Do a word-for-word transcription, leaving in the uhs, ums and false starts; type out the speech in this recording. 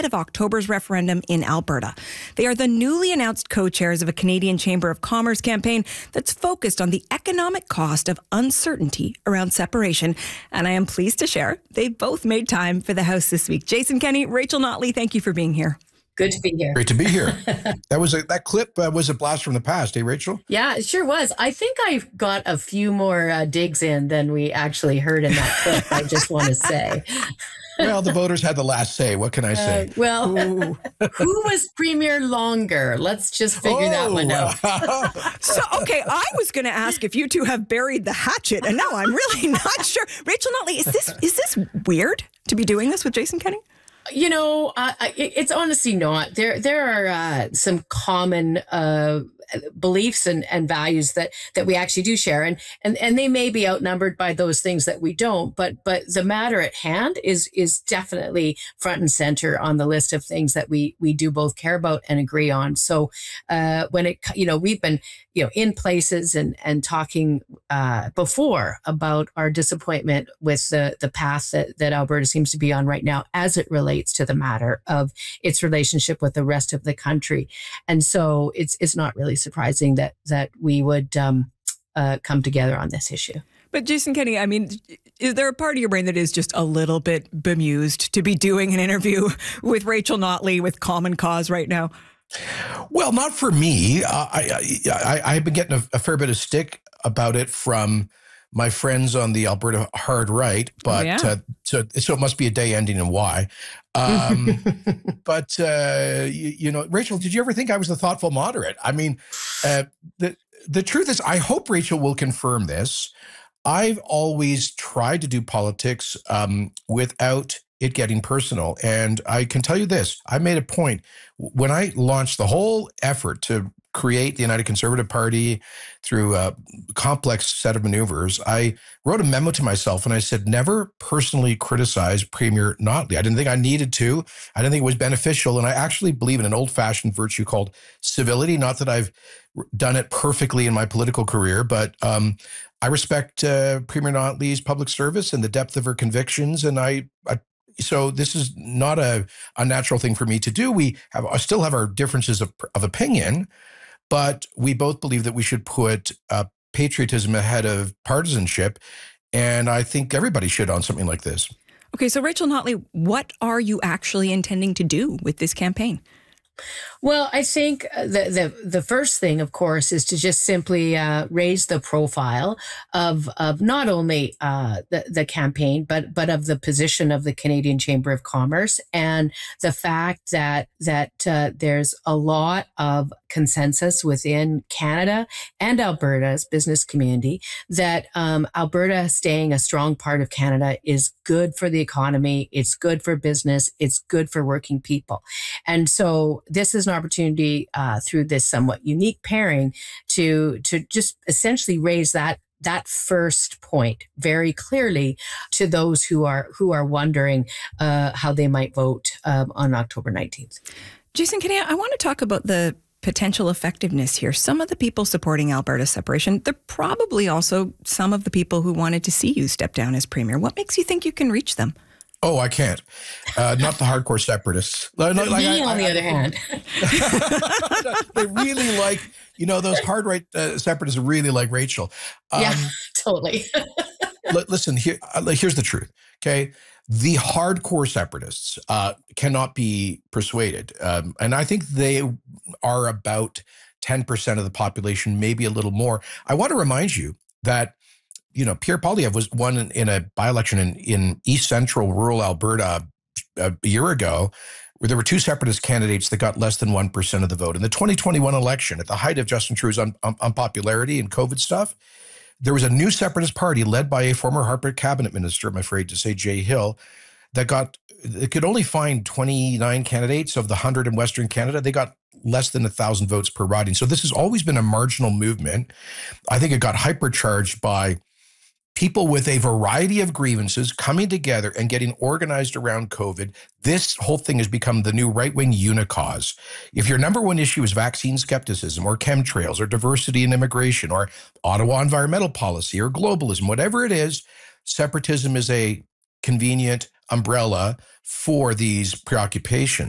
ahead of October's referendum in Alberta. They are the newly announced co-chairs of a Canadian Chamber of Commerce campaign that's focused on the economic cost of uncertainty around separation. And I am pleased to share they've both made time for the House this week. Jason Kenney, Rachel Notley, thank you for being here. Good to be here. Great to be here. That was a, that clip uh, was a blast from the past, eh, Rachel? Yeah, it sure was. I think I've got a few more uh, digs in than we actually heard in that clip, I just want to say. Well, the voters had the last say. What can I say? Uh, well, who was premier longer? Let's just figure oh, that one out. So, okay, I was going to ask if you two have buried the hatchet, and now I'm really not sure. Rachel Notley, is this is this weird to be doing this with Jason Kenney? You know, uh, it's honestly not. There there are uh, some common uh, beliefs and, and values that that we actually do share. And, and and they may be outnumbered by those things that we don't. But but the matter at hand is is definitely front and center on the list of things that we we do both care about and agree on. So uh, when it, you know, we've been, you know, in places and, and talking uh, before about our disappointment with the, the path that, that Alberta seems to be on right now as it relates to the matter of its relationship with the rest of the country. And so it's it's not really surprising that that we would um, uh, come together on this issue. But Jason Kenney, I mean, is there a part of your brain that is just a little bit bemused to be doing an interview with Rachel Notley with Common Cause right now? Well, not for me. Uh, I, I, I've been getting a, a fair bit of stick about it from my friends on the Alberta hard right, but oh, yeah. uh, so, so it must be a day ending in Y. Um, but, uh, you, you know, Rachel, did you ever think I was the thoughtful moderate? I mean, uh, the, the truth is, I hope Rachel will confirm this. I've always tried to do politics um, without it getting personal. And I can tell you this, I made a point when I launched the whole effort to create the United Conservative Party through a complex set of maneuvers. I wrote a memo to myself and I said, never personally criticize Premier Notley. I didn't think I needed to. I didn't think it was beneficial. And I actually believe in an old-fashioned virtue called civility. Not that I've done it perfectly in my political career, but um, I respect uh, Premier Notley's public service and the depth of her convictions. And I, I So this is not a unnatural thing for me to do. We have I still have our differences of, of opinion, but we both believe that we should put uh, patriotism ahead of partisanship. And I think everybody should on something like this. Okay, so Rachel Notley, what are you actually intending to do with this campaign? Well, I think the, the the first thing, of course, is to just simply uh, raise the profile of of not only uh, the the campaign, but but of the position of the Canadian Chamber of Commerce, and the fact that that uh, there's a lot of consensus within Canada and Alberta's business community that um, Alberta staying a strong part of Canada is good for the economy, it's good for business, it's good for working people, and so this is an opportunity uh, through this somewhat unique pairing to to just essentially raise that that first point very clearly to those who are who are wondering uh, how they might vote um, on October nineteenth. Jason Kenney, I want to talk about the potential effectiveness here. Some of the people supporting Alberta separation, they're probably also some of the people who wanted to see you step down as premier. What makes you think you can reach them? Oh, I can't. Uh, not the hardcore separatists. Like, Me, like, I, on the I, other I, hand. They really like, you know, those hard right uh, separatists really like Rachel. Um, yeah, totally. l- listen, here, uh, here's the truth, okay? The hardcore separatists uh, cannot be persuaded. Um, and I think they are about ten percent of the population, maybe a little more. I want to remind you that you know, Pierre Poilievre was won in, in a by-election in, in East Central rural Alberta a, a year ago, where there were two separatist candidates that got less than one percent of the vote. In the twenty twenty-one election, at the height of Justin Trudeau's un, un, unpopularity and COVID stuff, there was a new separatist party led by a former Harper cabinet minister, I'm afraid to say, Jay Hill, that got, it could only find twenty-nine candidates of the one hundred in Western Canada. They got less than a thousand votes per riding. So this has always been a marginal movement. I think it got hypercharged by people with a variety of grievances coming together and getting organized around COVID. This whole thing has become the new right-wing unicause. If your number one issue is vaccine skepticism or chemtrails or diversity and immigration or Ottawa environmental policy or globalism, whatever it is, separatism is a convenient umbrella for these preoccupations.